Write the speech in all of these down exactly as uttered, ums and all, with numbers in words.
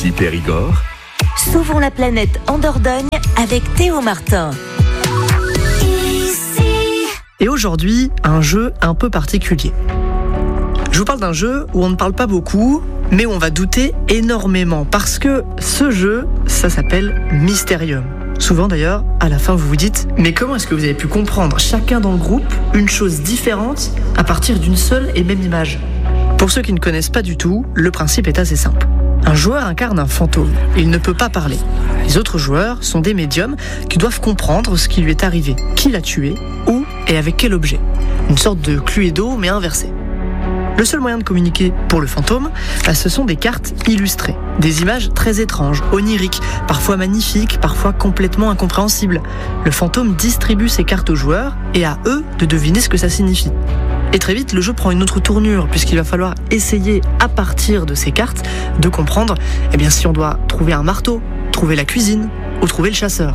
Ici Périgord. Sauvons la planète en Dordogne avec Théo Martin. Et aujourd'hui, un jeu un peu particulier. Je vous parle d'un jeu où on ne parle pas beaucoup, mais où on va douter énormément. Parce que ce jeu, ça s'appelle Mysterium. Souvent d'ailleurs, à la fin vous vous dites « Mais comment est-ce que vous avez pu comprendre chacun dans le groupe une chose différente à partir d'une seule et même image ?» Pour ceux qui ne connaissent pas du tout, le principe est assez simple. Un joueur incarne un fantôme. Il ne peut pas parler. Les autres joueurs sont des médiums qui doivent comprendre ce qui lui est arrivé, qui l'a tué, où et avec quel objet. Une sorte de Cluedo mais inversé. Le seul moyen de communiquer pour le fantôme, ce sont des cartes illustrées. Des images très étranges, oniriques, parfois magnifiques, parfois complètement incompréhensibles. Le fantôme distribue ces cartes aux joueurs et à eux de deviner ce que ça signifie. Et très vite, le jeu prend une autre tournure, puisqu'il va falloir essayer, à partir de ces cartes, de comprendre eh bien, si on doit trouver un marteau, trouver la cuisine ou trouver le chasseur.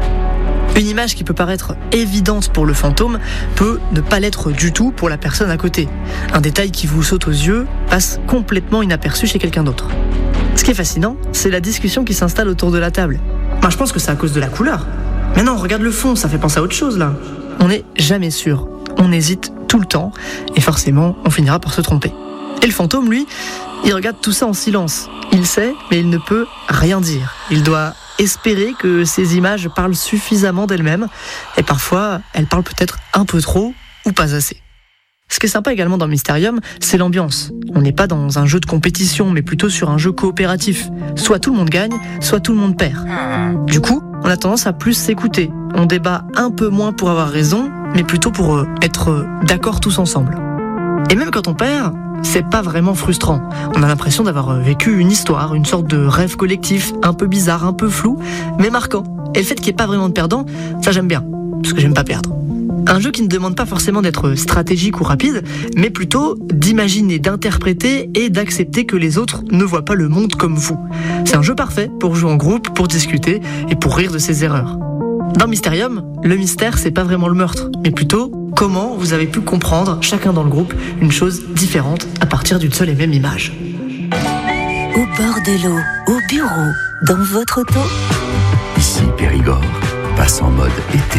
Une image qui peut paraître évidente pour le fantôme peut ne pas l'être du tout pour la personne à côté. Un détail qui vous saute aux yeux passe complètement inaperçu chez quelqu'un d'autre. Ce qui est fascinant, c'est la discussion qui s'installe autour de la table. Moi, je pense que c'est à cause de la couleur. Mais non, regarde le fond, ça fait penser à autre chose là. On n'est jamais sûr. On hésite tout le temps et forcément, on finira par se tromper. Et le fantôme, lui, il regarde tout ça en silence. Il sait, mais il ne peut rien dire. Il doit espérer que ces images parlent suffisamment d'elles-mêmes et parfois, elles parlent peut-être un peu trop ou pas assez. Ce qui est sympa également dans Mysterium, c'est l'ambiance. On n'est pas dans un jeu de compétition, mais plutôt sur un jeu coopératif. Soit tout le monde gagne, soit tout le monde perd. Du coup, on a tendance à plus s'écouter. On débat un peu moins pour avoir raison, mais plutôt pour euh, être euh, d'accord tous ensemble. Et même quand on perd, c'est pas vraiment frustrant. On a l'impression d'avoir euh, vécu une histoire, une sorte de rêve collectif, un peu bizarre, un peu flou, mais marquant. Et le fait qu'il n'y ait pas vraiment de perdant, ça j'aime bien, parce que j'aime pas perdre. Un jeu qui ne demande pas forcément d'être stratégique ou rapide, mais plutôt d'imaginer, d'interpréter et d'accepter que les autres ne voient pas le monde comme vous. C'est un jeu parfait pour jouer en groupe, pour discuter et pour rire de ses erreurs. Dans Mysterium, le mystère, c'est pas vraiment le meurtre, mais plutôt comment vous avez pu comprendre, chacun dans le groupe, une chose différente à partir d'une seule et même image. Au bord de l'eau, au bureau, dans votre auto. Ici Périgord passe en mode été.